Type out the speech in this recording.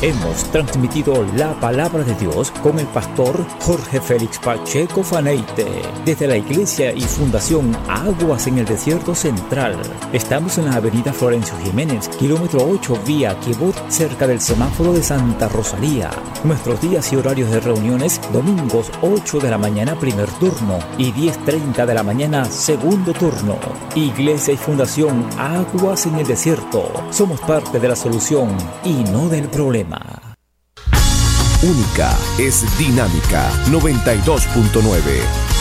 Hemos transmitido la palabra de Dios con el pastor Jorge Félix Pacheco Faneite desde la iglesia y fundación Aguas en el Desierto Central. Estamos en la avenida Florencio Jiménez, kilómetro 8 vía Quibot, cerca del semáforo de Santa Rosalía. Nuestros días y horarios de reuniones: domingos 8 de la mañana primer turno y 10:30 de la mañana segundo turno. Iglesia y fundación Aguas en el Desierto. Somos parte de la solución y no del problema. Única es Dinámica 92.9.